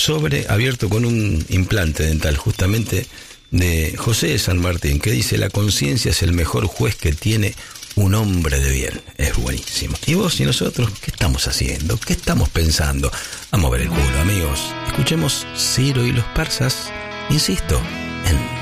sobre abierto con un implante dental, justamente de José de San Martín, que dice: la conciencia es el mejor juez que tiene un hombre de bien. Es buenísimo. ¿Y vos y nosotros qué estamos haciendo? ¿Qué estamos pensando? A mover el culo, amigos. Escuchemos Ciro y los persas, insisto, en